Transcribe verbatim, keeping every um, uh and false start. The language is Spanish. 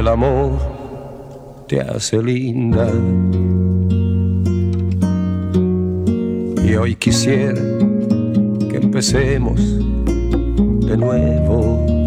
el amor te hace linda. Y hoy quisiera que empecemos de nuevo.